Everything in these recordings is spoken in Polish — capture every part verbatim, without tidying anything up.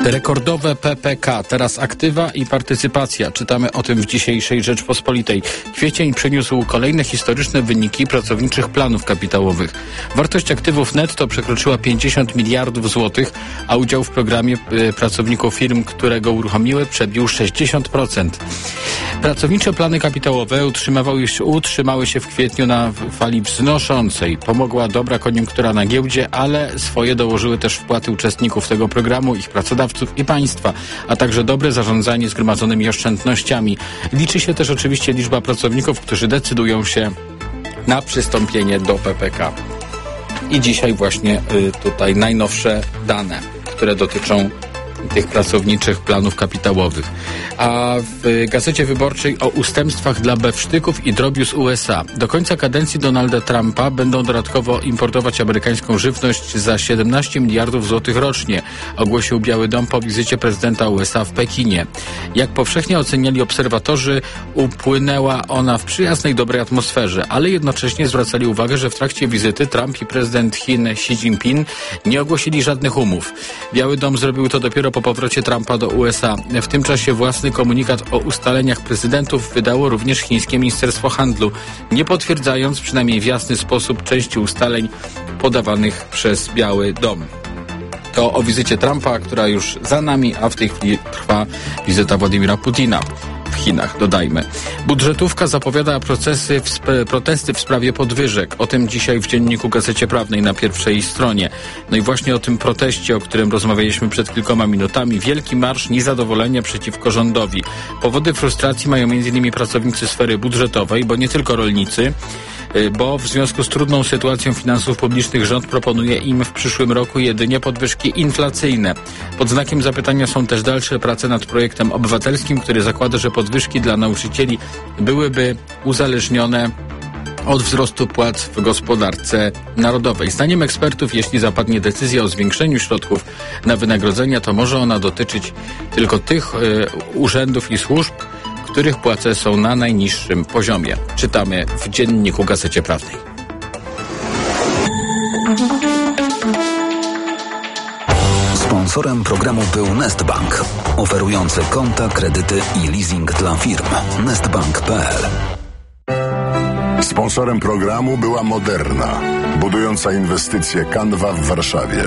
Rekordowe P P K, teraz aktywa i partycypacja. Czytamy o tym w dzisiejszej Rzeczpospolitej. Kwiecień przyniósł kolejne historyczne wyniki pracowniczych planów kapitałowych. Wartość aktywów netto przekroczyła pięćdziesiąt miliardów złotych, a udział w programie y, pracowników firm, które go uruchomiły, przebił sześćdziesiąt procent. Pracownicze plany kapitałowe utrzymywały się, utrzymały się w kwietniu na fali wznoszącej. Pomogła dobra koniunktura na giełdzie, ale swoje dołożyły też wpłaty uczestników tego programu, ich pracodawców i państwa, a także dobre zarządzanie zgromadzonymi oszczędnościami. Liczy się też oczywiście liczba pracowników, którzy decydują się na przystąpienie do P P K. I dzisiaj właśnie y, tutaj najnowsze dane, które dotyczą tych pracowniczych planów kapitałowych. A w Gazecie Wyborczej o ustępstwach dla bewsztyków i drobiu z U S A. Do końca kadencji Donalda Trumpa będą dodatkowo importować amerykańską żywność za siedemnaście miliardów złotych rocznie, ogłosił Biały Dom po wizycie prezydenta U S A w Pekinie. Jak powszechnie oceniali obserwatorzy, upłynęła ona w przyjaznej, dobrej atmosferze, ale jednocześnie zwracali uwagę, że w trakcie wizyty Trump i prezydent Chin Xi Jinping nie ogłosili żadnych umów. Biały Dom zrobił to dopiero po powrocie Trumpa do U S A. W tym czasie własny komunikat o ustaleniach prezydentów wydało również chińskie Ministerstwo Handlu, nie potwierdzając przynajmniej w jasny sposób części ustaleń podawanych przez Biały Dom. To o wizycie Trumpa, która już za nami, a w tej chwili trwa wizyta Władimira Putina w Chinach, dodajmy. Budżetówka zapowiada procesy w sp- protesty w sprawie podwyżek. O tym dzisiaj w Dzienniku Gazecie Prawnej na pierwszej stronie. No i właśnie o tym proteście, o którym rozmawialiśmy przed kilkoma minutami. Wielki marsz niezadowolenia przeciwko rządowi. Powody frustracji mają między innymi pracownicy sfery budżetowej, bo nie tylko rolnicy, bo w związku z trudną sytuacją finansów publicznych rząd proponuje im w przyszłym roku jedynie podwyżki inflacyjne. Pod znakiem zapytania są też dalsze prace nad projektem obywatelskim, który zakłada, że podwyżki dla nauczycieli byłyby uzależnione od wzrostu płac w gospodarce narodowej. Zdaniem ekspertów, jeśli zapadnie decyzja o zwiększeniu środków na wynagrodzenia, to może ona dotyczyć tylko tych y, urzędów i służb, których płace są na najniższym poziomie. Czytamy w Dzienniku Gazecie Prawnej. Sponsorem programu był Nestbank, oferujący konta, kredyty i leasing dla firm. nestbank kropka p l. Sponsorem programu była Moderna, budująca inwestycje Canva w Warszawie.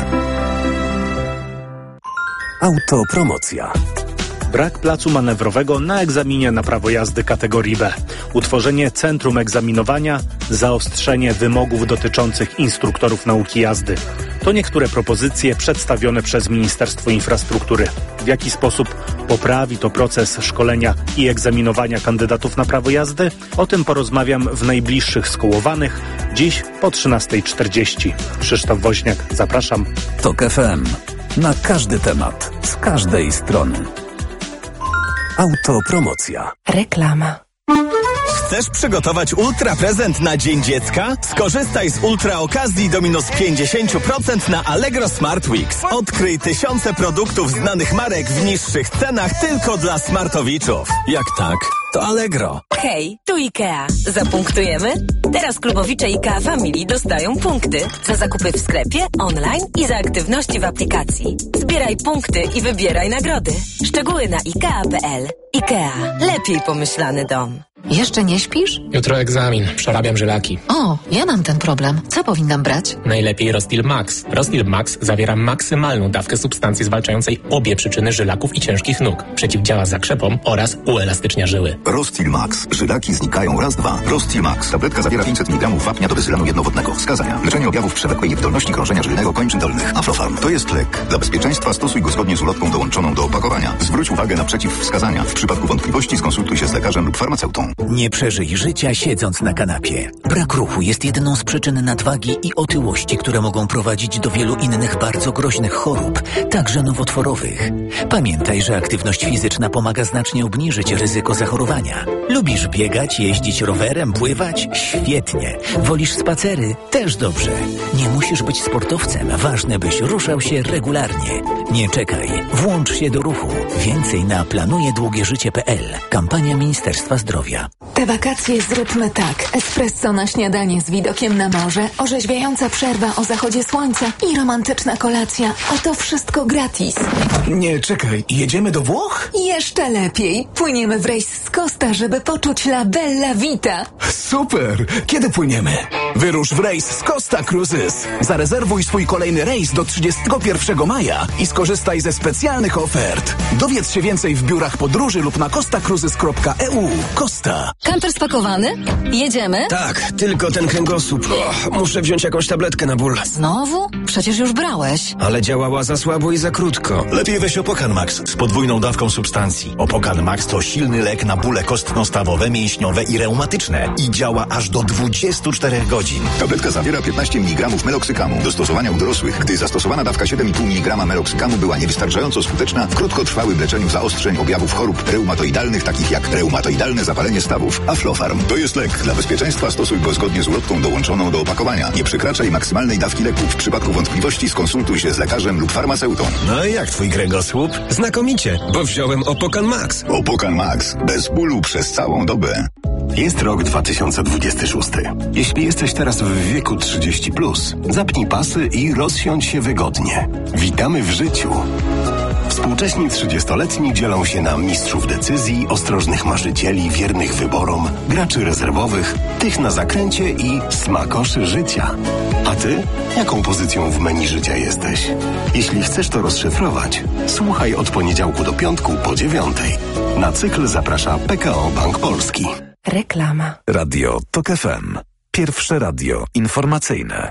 Autopromocja. Brak placu manewrowego na egzaminie na prawo jazdy kategorii B. Utworzenie centrum egzaminowania, zaostrzenie wymogów dotyczących instruktorów nauki jazdy. To niektóre propozycje przedstawione przez Ministerstwo Infrastruktury. W jaki sposób poprawi to proces szkolenia i egzaminowania kandydatów na prawo jazdy? O tym porozmawiam w najbliższych Skołowanych, dziś po trzynasta czterdzieści. Krzysztof Woźniak, zapraszam. Tok F M. Na każdy temat, z każdej strony. Autopromocja. Reklama. Chcesz przygotować ultra prezent na Dzień Dziecka? Skorzystaj z ultra okazji do minus pięćdziesiąt procent na Allegro Smart Weeks. Odkryj tysiące produktów znanych marek w niższych cenach tylko dla smartowiczów. Jak tak, to Allegro. Hej, tu IKEA. Zapunktujemy? Teraz klubowicze IKEA Family dostają punkty za zakupy w sklepie, online i za aktywności w aplikacji. Zbieraj punkty i wybieraj nagrody. Szczegóły na ikea kropka p l. IKEA. Lepiej pomyślany dom. Jeszcze nie śpisz? Jutro egzamin. Przerabiam żylaki. O, ja mam ten problem. Co powinnam brać? Najlepiej Rostil Max. Rostil Max zawiera maksymalną dawkę substancji zwalczającej obie przyczyny żylaków i ciężkich nóg. Przeciwdziała zakrzepom oraz uelastycznia żyły. Rostil Max. Żylaki znikają raz, dwa. Rostil Max. Tabletka zawiera pięćset miligramów wapnia do wyzylanu jednowodnego. Wskazania. Leczenie objawów przewlekłej niewydolności krążenia żylnego kończyn dolnych. Aflofarm. To jest lek. Dla bezpieczeństwa stosuj go zgodnie z ulotką dołączoną do opakowania. Zwróć uwagę na przeciwwskazania. W przypadku wątpliwości skonsultuj się z lekarzem lub farmaceutą. Nie przeżyj życia siedząc na kanapie. Brak ruchu jest jedną z przyczyn nadwagi i otyłości, które mogą prowadzić do wielu innych bardzo groźnych chorób, także nowotworowych. Pamiętaj, że aktywność fizyczna pomaga znacznie obniżyć ryzyko zachorowania. Lubisz biegać, jeździć rowerem, pływać? Świetnie. Wolisz spacery? Też dobrze. Nie musisz być sportowcem. Ważne, byś ruszał się regularnie. Nie czekaj. Włącz się do ruchu. Więcej na planuje długie życie kropka p l. Kampania Ministerstwa Zdrowia. Te wakacje zróbmy tak. Espresso na śniadanie z widokiem na morze, orzeźwiająca przerwa o zachodzie słońca i romantyczna kolacja. A to wszystko gratis. Nie, czekaj. Jedziemy do Włoch? Jeszcze lepiej. Płyniemy w rejs z Costa, żeby poczuć la bella vita. Super. Kiedy płyniemy? Wyrusz w rejs z Costa Cruises. Zarezerwuj swój kolejny rejs do trzydziestego pierwszego maja i skorzystaj ze specjalnych ofert. Dowiedz się więcej w biurach podróży lub na costa cruises kropka e u. Costa. Kamper spakowany? Jedziemy? Tak, tylko ten kręgosłup. O, muszę wziąć jakąś tabletkę na ból. Znowu? Przecież już brałeś. Ale działała za słabo i za krótko. Lepiej weź Opokan Max z podwójną dawką substancji. Opokan Max to silny lek na bóle kostno-stawowe, mięśniowe i reumatyczne. I działa aż do dwudziestu czterech godzin. Tabletka zawiera piętnaście miligramów meloksykamu. Do stosowania u dorosłych. Gdy zastosowana dawka siedem i pół miligrama meloksykamu była niewystarczająco skuteczna, w krótkotrwałym leczeniu zaostrzeń objawów chorób reumatoidalnych, takich jak reumatoidalne zapalenie stawów. Aflofarm to jest lek. Dla bezpieczeństwa stosuj go zgodnie z ulotką dołączoną do opakowania. Nie przekraczaj maksymalnej dawki leku. W przypadku wątpliwości skonsultuj się z lekarzem lub farmaceutą. No i jak twój kręgosłup? Znakomicie, bo wziąłem Opokan Max. Opokan Max. Bez bólu przez całą dobę. Jest rok dwa tysiące dwudziesty szósty. Jeśli jesteś teraz w wieku trzydzieści plus, zapnij pasy i rozsiądź się wygodnie. Witamy w życiu. Współcześni trzydziestoletni dzielą się na mistrzów decyzji, ostrożnych marzycieli, wiernych wyborom, graczy rezerwowych, tych na zakręcie i smakoszy życia. A ty? Jaką pozycją w menu życia jesteś? Jeśli chcesz to rozszyfrować, słuchaj od poniedziałku do piątku po dziewiątej. Na cykl zaprasza P K O Bank Polski. Reklama. Radio TOK F M. Pierwsze radio informacyjne.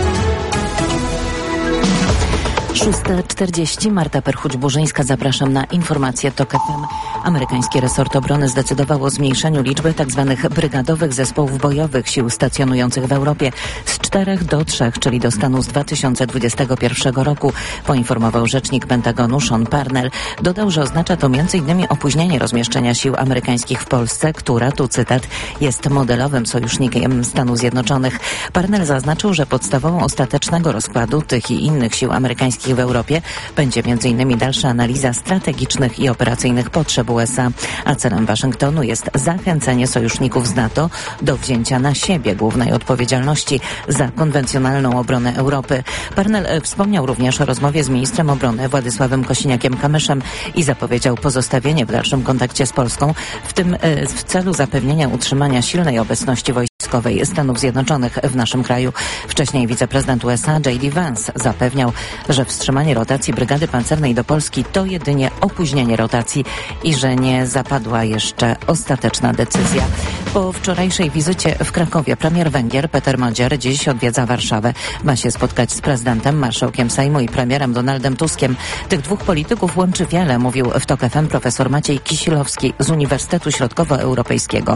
szósta czterdzieści. Marta Perchuć-Burzyńska. Zapraszam na informacje TOK F M. Amerykański resort obrony zdecydował o zmniejszeniu liczby tzw. brygadowych zespołów bojowych sił stacjonujących w Europie z czterech do trzech, czyli do stanu z dwa tysiące dwudziestego pierwszego roku, poinformował rzecznik Pentagonu Sean Parnell. Dodał, że oznacza to między innymi opóźnienie rozmieszczenia sił amerykańskich w Polsce, która, tu cytat, jest modelowym sojusznikiem Stanów Zjednoczonych. Parnell zaznaczył, że podstawową ostatecznego rozkładu tych i innych sił amerykańskich w Europie będzie między innymi dalsza analiza strategicznych i operacyjnych potrzeb U S A, a celem Waszyngtonu jest zachęcenie sojuszników z NATO do wzięcia na siebie głównej odpowiedzialności za konwencjonalną obronę Europy. Parnell wspomniał również o rozmowie z ministrem obrony Władysławem Kosiniakiem-Kamyszem i zapowiedział pozostawienie w dalszym kontakcie z Polską, w tym w celu zapewnienia utrzymania silnej obecności wojskowej Stanów Zjednoczonych w naszym kraju. Wcześniej wiceprezydent U S A J D Vance zapewniał, że wstrzymanie rotacji brygady pancernej do Polski to jedynie opóźnienie rotacji i że nie zapadła jeszcze ostateczna decyzja. Po wczorajszej wizycie w Krakowie premier Węgier Peter Magyar dziś odwiedza Warszawę. Ma się spotkać z prezydentem, marszałkiem Sejmu i premierem Donaldem Tuskiem. Tych dwóch polityków łączy wiele, mówił w TOK F M profesor Maciej Kisilowski z Uniwersytetu Środkowoeuropejskiego.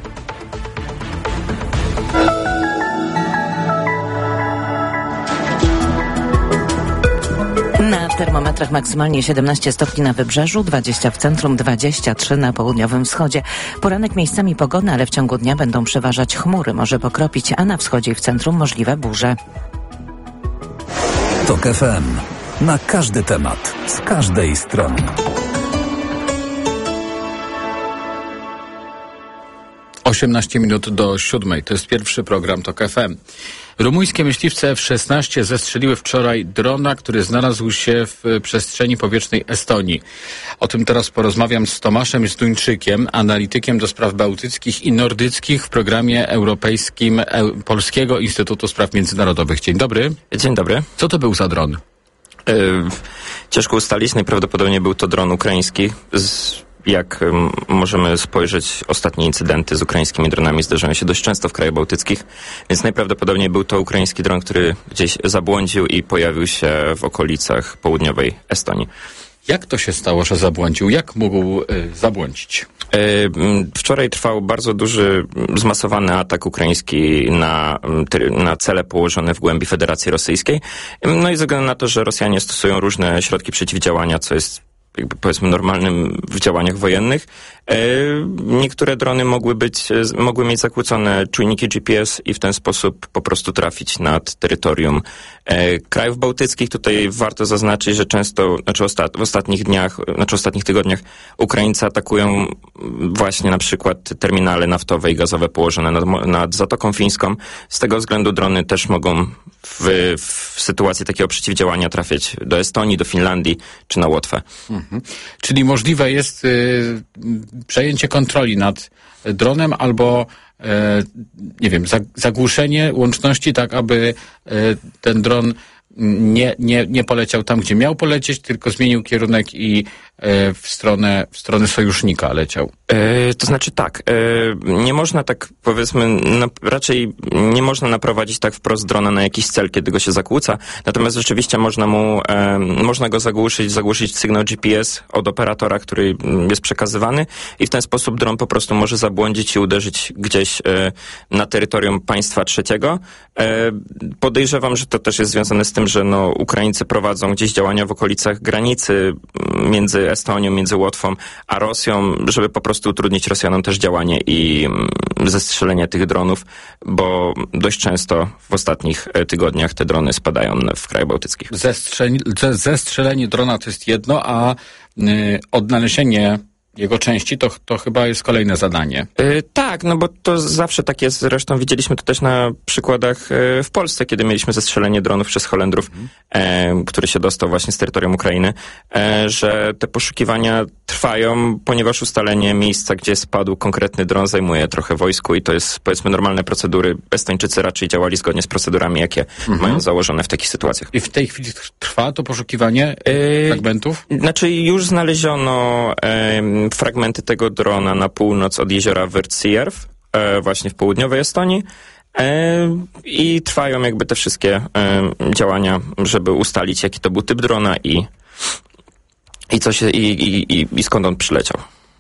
Na termometrach maksymalnie siedemnaście stopni na wybrzeżu, dwadzieścia w centrum, dwadzieścia trzy na południowym wschodzie. Poranek miejscami pogodny, ale w ciągu dnia będą przeważać chmury, może pokropić, a na wschodzie i w centrum możliwe burze. TOK F M. Na każdy temat, z każdej strony. osiemnaście minut do siódmej. To jest pierwszy program TOK F M. Rumuńskie myśliwce F szesnaście zestrzeliły wczoraj drona, który znalazł się w przestrzeni powietrznej Estonii. O tym teraz porozmawiam z Tomaszem Zduńczykiem, analitykiem do spraw bałtyckich i nordyckich w programie europejskim e- Polskiego Instytutu Spraw Międzynarodowych. Dzień dobry. Dzień dobry. Co to był za dron? Yy, ciężko ustalić. Najprawdopodobniej był to dron ukraiński. Z Jak um, możemy spojrzeć, ostatnie incydenty z ukraińskimi dronami zdarzają się dość często w krajach bałtyckich, więc najprawdopodobniej był to ukraiński dron, który gdzieś zabłądził i pojawił się w okolicach południowej Estonii. Jak to się stało, że zabłądził? Jak mógł y, zabłądzić? Y, wczoraj trwał bardzo duży, zmasowany atak ukraiński na, na cele położone w głębi Federacji Rosyjskiej. No i ze względu na to, że Rosjanie stosują różne środki przeciwdziałania, co jest jakby powiedzmy normalnym w działaniach wojennych, Niektóre drony mogły być, mogły mieć zakłócone czujniki G P S i w ten sposób po prostu trafić nad terytorium krajów bałtyckich. Tutaj warto zaznaczyć, że często, znaczy ostat, w ostatnich dniach, znaczy ostatnich tygodniach Ukraińcy atakują właśnie na przykład terminale naftowe i gazowe położone nad, nad Zatoką Fińską. Z tego względu drony też mogą w, w sytuacji takiego przeciwdziałania trafiać do Estonii, do Finlandii czy na Łotwę. Mhm. Czyli możliwe jest y, przejęcie kontroli nad dronem albo y, nie wiem, zagłuszenie łączności tak, aby y, ten dron nie, nie, nie poleciał tam, gdzie miał polecieć, tylko zmienił kierunek i w stronę, w stronę sojusznika leciał. E, to znaczy tak, e, nie można tak powiedzmy, na, raczej nie można naprowadzić tak wprost drona na jakiś cel, kiedy go się zakłóca, natomiast rzeczywiście można mu, e, można go zagłuszyć, zagłuszyć sygnał G P S od operatora, który jest przekazywany i w ten sposób dron po prostu może zabłądzić i uderzyć gdzieś e, na terytorium państwa trzeciego. E, podejrzewam, że to też jest związane z tym, że no, Ukraińcy prowadzą gdzieś działania w okolicach granicy między Estonią, między Łotwą a Rosją, żeby po prostu utrudnić Rosjanom też działanie i zestrzelenie tych dronów, bo dość często w ostatnich tygodniach te drony spadają w krajach bałtyckich. Zestrzelenie, zestrzelenie drona to jest jedno, a y, odnalezienie jego części to, to chyba jest kolejne zadanie. Yy, tak, no bo to zawsze tak jest. Zresztą widzieliśmy to też na przykładach yy, w Polsce, kiedy mieliśmy zestrzelenie dronów przez Holendrów, mm. yy, który się dostał właśnie z terytorium Ukrainy, yy, że te poszukiwania trwają, ponieważ ustalenie miejsca, gdzie spadł konkretny dron, zajmuje trochę wojsku i to jest, powiedzmy, normalne procedury. Estończycy raczej działali zgodnie z procedurami, jakie mm-hmm. mają założone w takich sytuacjach. I w tej chwili trwa to poszukiwanie yy, fragmentów? Znaczy już znaleziono yy, fragmenty tego drona na północ od jeziora Wyrtsijärv, e, właśnie w południowej Estonii e, i trwają jakby te wszystkie e, działania, żeby ustalić, jaki to był typ drona i, i, co się, i, i, i skąd on przyleciał.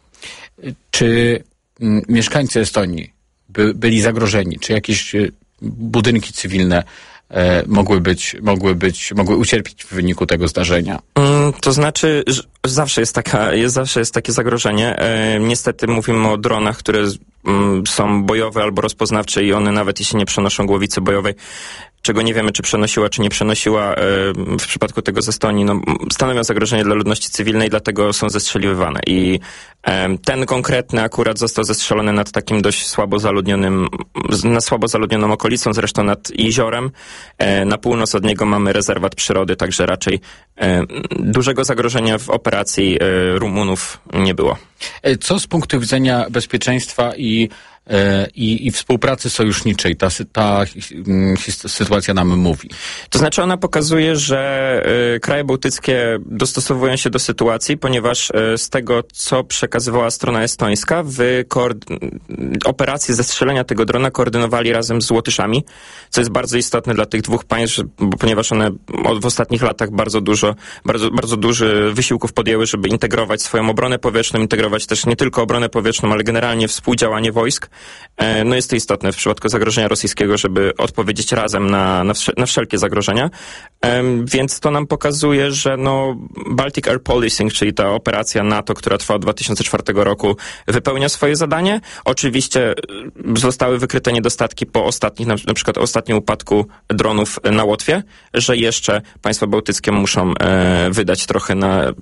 Czy m, mieszkańcy Estonii by, byli zagrożeni? Czy jakieś budynki cywilne e, mogły być, mogły być, mogły ucierpieć w wyniku tego zdarzenia? Mm, to znaczy, że zawsze jest taka, jest, zawsze jest takie zagrożenie. E, niestety mówimy o dronach, które mm, są bojowe albo rozpoznawcze i one nawet jeśli nie przenoszą głowicy bojowej, czego nie wiemy, czy przenosiła, czy nie przenosiła e, w przypadku tego z Estonii, no, stanowią zagrożenie dla ludności cywilnej, dlatego są zestrzeliwywane. I e, ten konkretny akurat został zestrzelony nad takim dość słabo zaludnionym, na słabo zaludnioną okolicą, zresztą nad jeziorem. E, na północ od niego mamy rezerwat przyrody, także raczej e, dużego zagrożenia w operacji e, Rumunów nie było. Co z punktu widzenia bezpieczeństwa i I, i współpracy sojuszniczej ta, ta sytuacja nam mówi? To znaczy ona pokazuje, że y, kraje bałtyckie dostosowują się do sytuacji, ponieważ y, z tego, co przekazywała strona estońska, w koord- operację zestrzelenia tego drona koordynowali razem z Łotyszami, co jest bardzo istotne dla tych dwóch państw, bo, ponieważ one od, w ostatnich latach bardzo dużo, bardzo, bardzo duży wysiłków podjęły, żeby integrować swoją obronę powietrzną, integrować też nie tylko obronę powietrzną, ale generalnie współdziałanie wojsk. No jest to istotne w przypadku zagrożenia rosyjskiego, żeby odpowiedzieć razem na, na, wsz- na wszelkie zagrożenia. Um, więc to nam pokazuje, że no Baltic Air Policing, czyli ta operacja NATO, która trwa od dwa tysiące czwartego roku, wypełnia swoje zadanie. Oczywiście zostały wykryte niedostatki po ostatnich, na, na przykład ostatnim upadku dronów na Łotwie, że jeszcze państwa bałtyckie muszą e, wydać trochę na m,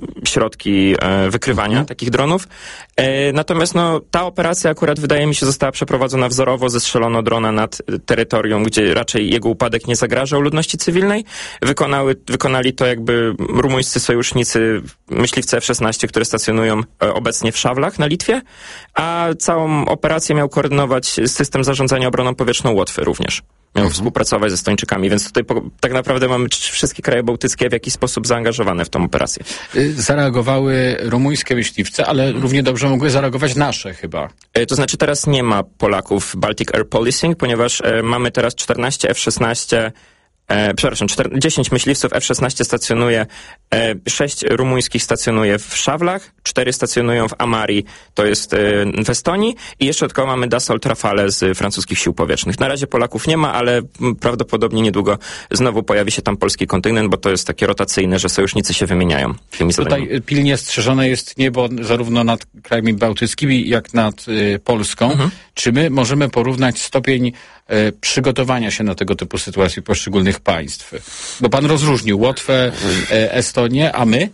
środki e, wykrywania mhm. takich dronów. E, natomiast no ta operacja akurat wydaje mi się została przeprowadzona wzorowo, zestrzelono drona nad terytorium, gdzie raczej jego upadek nie zagrażał ludności cywilnej. Wykonały, wykonali to jakby rumuńscy sojusznicy, myśliwce F szesnaście, które stacjonują obecnie w Szawlach na Litwie, a całą operację miał koordynować system zarządzania obroną powietrzną Łotwy również. Miał mhm. współpracować ze Estończykami, więc tutaj po, tak naprawdę mamy wszystkie kraje bałtyckie w jakiś sposób zaangażowane w tą operację. Zareagowały rumuńskie myśliwce, ale równie dobrze mogły zareagować nasze chyba. To znaczy teraz nie ma Polaków w Baltic Air Policing, ponieważ e, mamy teraz czternaście F szesnaście, e, przepraszam, czternaście, dziesięć myśliwców F szesnaście stacjonuje Sześć rumuńskich stacjonuje w Szawlach, cztery stacjonują w Amari, to jest w Estonii i jeszcze tylko mamy Dassault Rafale z francuskich sił powietrznych. Na razie Polaków nie ma, ale prawdopodobnie niedługo znowu pojawi się tam polski kontyngent, bo to jest takie rotacyjne, że sojusznicy się wymieniają tymi zadaniami. Tutaj pilnie strzeżone jest niebo zarówno nad krajami bałtyckimi, jak nad y, Polską. Mhm. Czy my możemy porównać stopień y, przygotowania się na tego typu sytuacji poszczególnych państw? Bo pan rozróżnił Łotwę, y, Estonię, a my?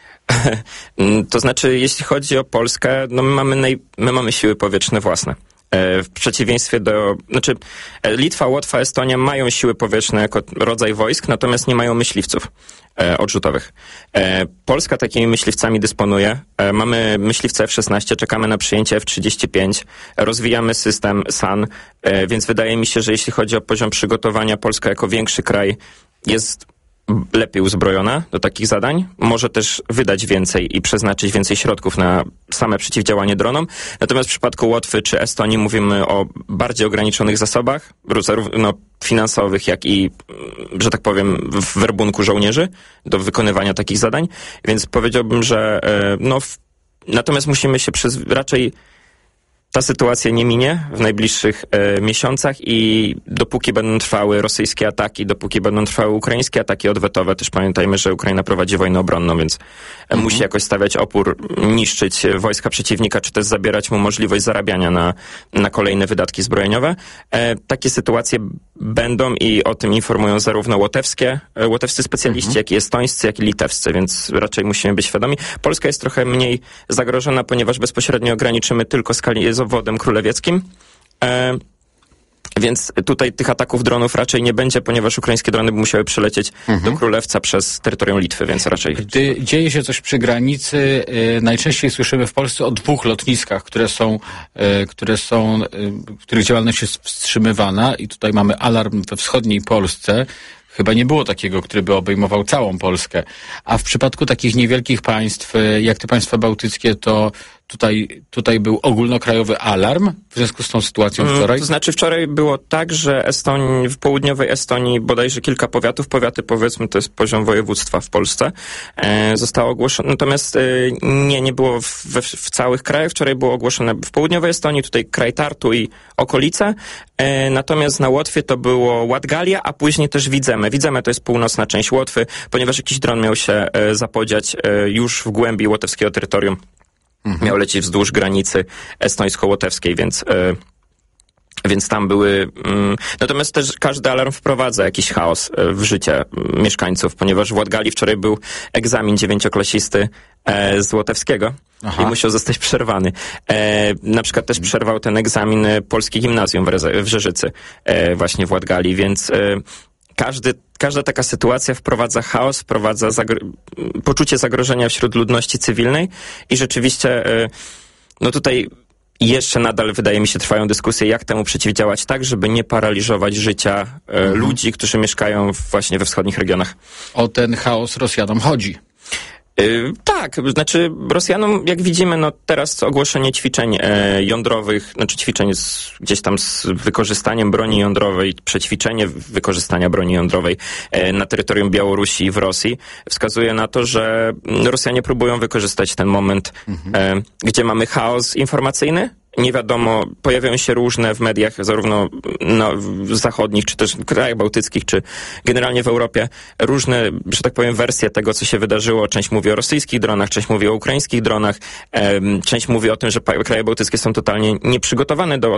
To znaczy, jeśli chodzi o Polskę, no my mamy, naj, my mamy siły powietrzne własne. W przeciwieństwie do... Znaczy, Litwa, Łotwa, Estonia mają siły powietrzne jako rodzaj wojsk, natomiast nie mają myśliwców e, odrzutowych. E, Polska takimi myśliwcami dysponuje. E, mamy myśliwce F szesnaście, czekamy na przyjęcie F trzydzieści pięć, rozwijamy system S A N, e, więc wydaje mi się, że jeśli chodzi o poziom przygotowania, Polska jako większy kraj jest lepiej uzbrojona do takich zadań, może też wydać więcej i przeznaczyć więcej środków na same przeciwdziałanie dronom. Natomiast w przypadku Łotwy czy Estonii mówimy o bardziej ograniczonych zasobach, zarówno finansowych, jak i, że tak powiem, w werbunku żołnierzy do wykonywania takich zadań. Więc powiedziałbym, że no, w, natomiast musimy się przez raczej ta sytuacja nie minie w najbliższych e, miesiącach i dopóki będą trwały rosyjskie ataki, dopóki będą trwały ukraińskie ataki odwetowe, też pamiętajmy, że Ukraina prowadzi wojnę obronną, więc mhm. musi jakoś stawiać opór, niszczyć wojska przeciwnika, czy też zabierać mu możliwość zarabiania na, na kolejne wydatki zbrojeniowe. E, takie sytuacje będą i o tym informują zarówno łotewskie, łotewscy specjaliści, mhm. jak i estońscy, jak i litewscy, więc raczej musimy być świadomi. Polska jest trochę mniej zagrożona, ponieważ bezpośrednio ograniczymy tylko skali z obwodem królewieckim. E, więc tutaj tych ataków dronów raczej nie będzie, ponieważ ukraińskie drony by musiały przylecieć mhm. do Królewca przez terytorium Litwy, więc raczej... Gdy dzieje się coś przy granicy, e, najczęściej słyszymy w Polsce o dwóch lotniskach, które są, e, które są, e, których działalność jest wstrzymywana i tutaj mamy alarm we wschodniej Polsce. Chyba nie było takiego, który by obejmował całą Polskę. A w przypadku takich niewielkich państw, jak te państwa bałtyckie, to tutaj, tutaj był ogólnokrajowy alarm w związku z tą sytuacją wczoraj? To znaczy wczoraj było tak, że Estonii, w południowej Estonii bodajże kilka powiatów, powiaty powiedzmy to jest poziom województwa w Polsce, e, zostało ogłoszone. Natomiast e, nie, nie było w, w, w całych krajach. Wczoraj było ogłoszone w południowej Estonii, tutaj kraj Tartu i okolice. E, natomiast na Łotwie to było Latgalia, a później też Widzeme. Widzeme to jest północna część Łotwy, ponieważ jakiś dron miał się e, zapodziać e, już w głębi łotewskiego terytorium. Mhm. Miał lecieć wzdłuż granicy estońsko-łotewskiej, więc, e, więc tam były... Mm, natomiast też każdy alarm wprowadza jakiś chaos e, w życie mieszkańców, ponieważ w Latgalii wczoraj był egzamin dziewięcioklasisty e, z łotewskiego. Aha. I musiał zostać przerwany. E, na przykład też przerwał ten egzamin Polskie Gimnazjum w, Reze- w Rzeżycy, e, właśnie w Latgalii, więc... E, Każdy, każda taka sytuacja wprowadza chaos, wprowadza zagro- poczucie zagrożenia wśród ludności cywilnej i rzeczywiście no tutaj jeszcze nadal, wydaje mi się, trwają dyskusje, jak temu przeciwdziałać tak, żeby nie paraliżować życia mhm. ludzi, którzy mieszkają właśnie we wschodnich regionach. O ten chaos Rosjanom chodzi. Yy, tak, znaczy Rosjanom, jak widzimy, no teraz ogłoszenie ćwiczeń e, jądrowych, znaczy ćwiczeń z, gdzieś tam z wykorzystaniem broni jądrowej, przećwiczenie wykorzystania broni jądrowej e, na terytorium Białorusi i w Rosji wskazuje na to, że Rosjanie próbują wykorzystać ten moment, mhm. e, gdzie mamy chaos informacyjny. Nie wiadomo, pojawiają się różne w mediach, zarówno no, zachodnich, czy też w krajach bałtyckich, czy generalnie w Europie, różne, że tak powiem, wersje tego, co się wydarzyło. Część mówi o rosyjskich dronach, część mówi o ukraińskich dronach, em, część mówi o tym, że kraje bałtyckie są totalnie nieprzygotowane do